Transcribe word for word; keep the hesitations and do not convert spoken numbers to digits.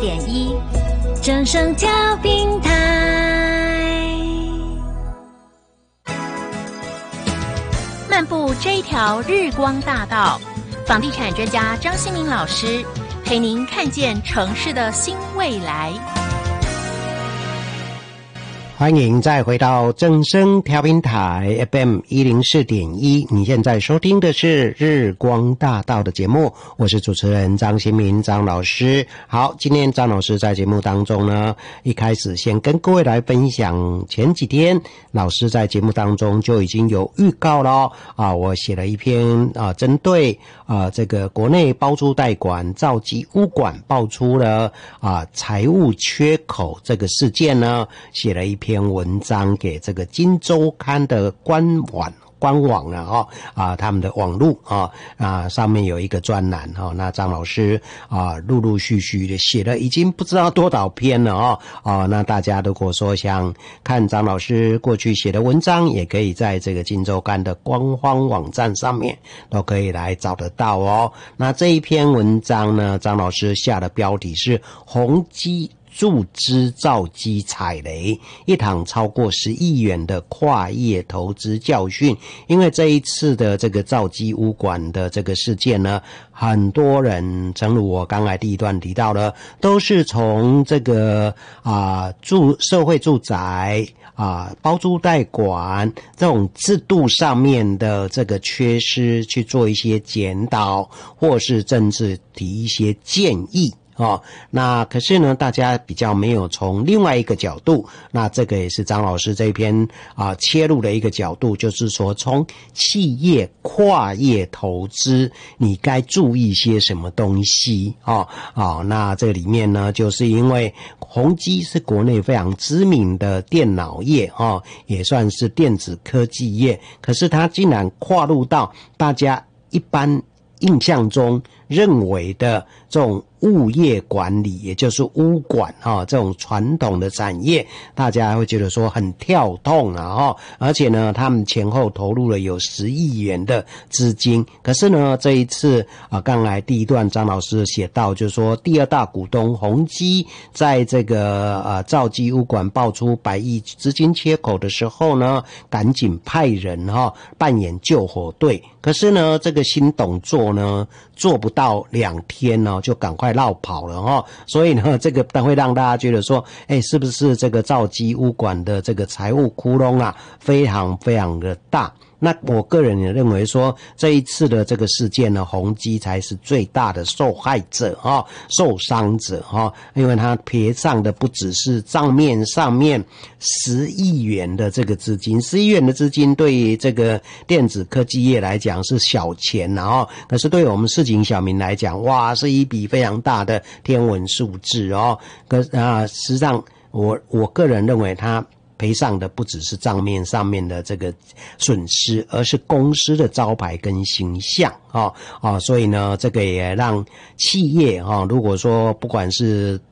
点一，正声调频台。漫步这一条日光大道，房地产专家张新民老师陪您看见城市的新未来。 欢迎再回到正声调频台 F M 一零四点一，你现在收听的是日光大道的节目，我是主持人张新民张老师。好，今天张老师在节目当中呢，一开始先跟各位来分享，前几天老师在节目当中就已经有预告了啊，我写了一篇啊，针对啊这个国内包租代管造机屋管爆出了啊财务缺口这个事件呢，写了一篇篇文章给这个今周刊的官网官网了哦啊，他们的网路啊啊上面有一个专栏哈、哦，那张老师啊陆陆续续的写了已经不知道多少篇了哦啊，那大家如果说想看张老师过去写的文章，也可以在这个今周刊的官方网站上面都可以来找得到哦。那这一篇文章呢，张老师下的标题是宏基注资造机踩雷，一场超过十亿元的跨业投资教训。因为这一次的这个造机屋管的这个事件呢，很多人正如我刚才第一段提到的，都是从这个啊住社会住宅啊包租代管这种制度上面的这个缺失去做一些检讨，或是甚至提一些建议。哦，那可是呢，大家比较没有从另外一个角度，那这个也是张老师这篇啊切入的一个角度，就是说从企业跨业投资，你该注意些什么东西哦哦，那这里面呢，就是因为宏基是国内非常知名的电脑业哦，也算是电子科技业，可是它竟然跨入到大家一般印象中认为的这种物业管理，也就是屋管啊、哦，这种传统的产业，大家会觉得说很跳动啊哈、哦，而且呢，他们前后投入了有十亿元的资金，可是呢，这一次啊，刚才第一段张老师写到，就是说第二大股东宏基在这个呃造机屋管爆出百亿资金缺口的时候呢，赶紧派人哈、哦、扮演救火队，可是呢，这个新董座呢做不到两天呢、哦，就赶快绕跑了哈、哦，所以呢，这个会让大家觉得说，哎，是不是这个造机屋管的这个财务窟窿啊，非常非常的大？那我个人也认为说，这一次的这个事件呢，宏基才是最大的受害者哈、哦，受伤者哈、哦，因为他赔上的不只是账面上面十亿元的这个资金，十亿元的资金对于这个电子科技业来讲是小钱然后，可是对我们市井小民来讲，哇，是一笔非常大的天文数字哦。可啊，实际上我我个人认为他赔上的不只是账面上面的这个损失，而是公司的招牌跟形象啊啊，所以呢，这个也让企业啊，如果说不管是